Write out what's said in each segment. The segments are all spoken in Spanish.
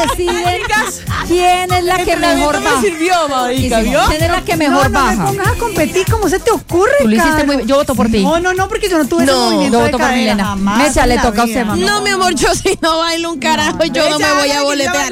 deciden quién es la que mejor baja. ¿Quién es la que mejor baja? No me pongas a competir, ¿cómo se te ocurre, Tú lo hiciste muy bien. Yo voto por ti. No, porque yo no tuve ese movimiento Yo de voto por cadera, Milena. jamás Mecha, en le la toca a usted, vida. mamá. No, mi amor, yo si no bailo un carajo, yo no me voy a boletear.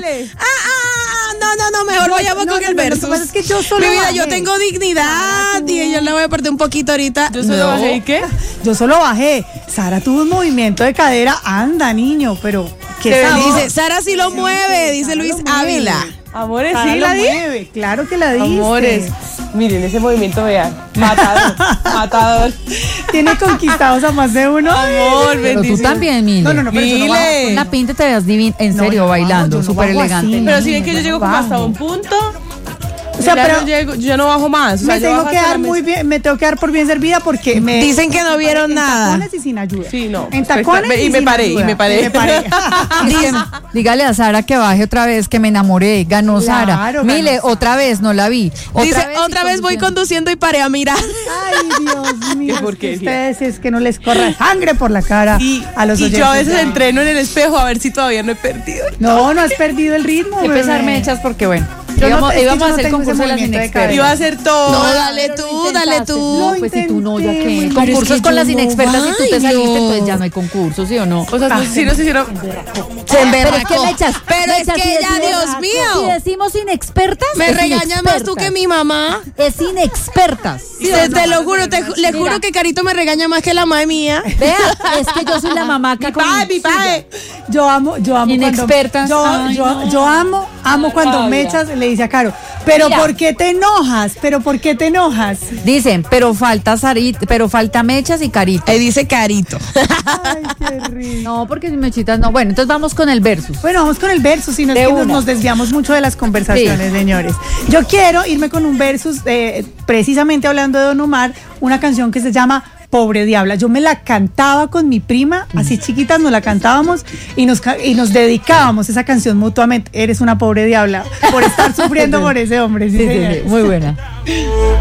No, mejor vayamos con el versus. Lo que pasa es que yo solo Mi vida, bajé. yo tengo dignidad y yo le voy a perder un poquito ahorita. Yo solo bajé, ¿y qué? Yo solo bajé. Sara tuvo un movimiento de cadera. Anda, niño, pero ¿qué sabor? Dice, Sara sí lo mueve, dice Luis Ávila. Amores, Sara sí lo la di. mueve, claro que la diste. Amores, miren ese movimiento, vean. Matador. Tiene conquistados a más de uno. Amor, Pero bendición. tú también, Mile. No, pero yo no bajo. Con la pinta te veas divina, en No, serio, yo no bailando, bajo, yo no súper bajo elegante. así. Pero si ven que yo llego como hasta bajo. un punto, O sea, ya pero no llego, yo no bajo más. O sea, me yo tengo bajo que hasta dar la muy bien, me tengo que dar por bien servida porque me Dicen que no vieron en nada. tacones y sin ayuda. Sí, no. En tacones Y y me sin paré, ayuda. y me paré. Dígale a Sara que baje otra vez, que me enamoré, ganó Sara. Claro, Mile, ganó Sara. otra vez, no la vi. Dice, otra vez voy conduciendo y paré a mirar. Ay, Dios mío. Qué es que porquería. ustedes es que no les corra sangre por la cara a los Y oyentes. yo a veces entreno en el espejo a ver si todavía no he perdido. No has perdido el ritmo, Qué bebé. pesar mechas porque bueno. Yo no- íbamos es que íbamos yo a no hacer tengo ese concurso de las movimiento de inexpertas. Iba a hacer todo. No, dale tú. Lo Pues si tú no, ya intenté, que bueno. concursos Pero es que con yo las no inexpertas y tú te bailo. saliste, entonces ya no hay concursos, ¿sí o no? O sea, si nos hicieron. Se Pero es que mechas, Pero es mechas, que si ya, decimos- Dios Si mío. decimos inexpertas, Me es regaña más tú que mi mamá. Es inexpertas. Te lo juro, le juro que Carito me regaña más que la madre mía. Vea, es que yo soy la mamá que Mi padre. Yo amo Inexpertas. cuando yo amo cuando Mechas le dice a Caro, pero Mira. ¿por qué te enojas? Dicen, pero falta mechas y carita. Ahí dice Carito. Ay, qué rico. No, porque si mechitas no. Bueno, entonces vamos con el versus. Bueno, vamos con el versus, si no es De que una. nos desviamos mucho de las conversaciones, señores. Yo quiero irme con un versus, precisamente hablando de Don Omar, una canción que se llama Pobre Diabla. Yo me la cantaba con mi prima, así chiquitas nos la cantábamos y nos dedicábamos esa canción mutuamente. Eres una pobre diabla por estar sufriendo por ese hombre. Sí, Sí, sí, señores. sí, muy buena.